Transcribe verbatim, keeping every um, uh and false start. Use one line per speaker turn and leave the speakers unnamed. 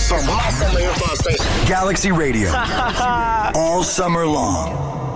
summer. My summer hip hop station.
Galaxy Radio. All summer long.